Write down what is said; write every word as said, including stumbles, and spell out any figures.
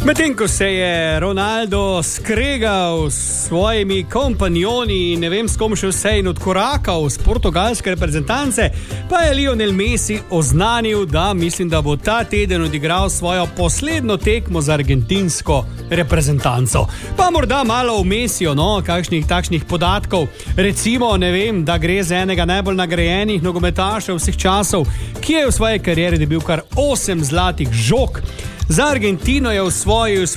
Medtem ko se je Ronaldo skregal s svojimi kompanjoni in ne vem s kom še vse in odkorakal z portugalske reprezentance, pa je Lionel Messi oznanil, da mislim, da bo ta teden odigral svojo poslednjo tekmo za argentinsko reprezentanco. Pa morda malo v Messiju, no, kakšnih takšnih podatkov. Recimo, ne vem, da gre za enega najbolj nagrajenih nogometašev vseh časov, ki je v svoji karieri dobil kar osem zlatih žog. Za Argentino je osvojil